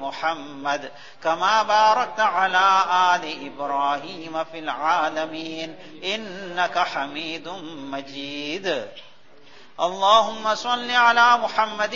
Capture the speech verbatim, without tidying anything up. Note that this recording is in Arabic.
محمد كما باركت على آل إبراهيم في العالمين إنك حميد مجيد. اللهم صل على محمد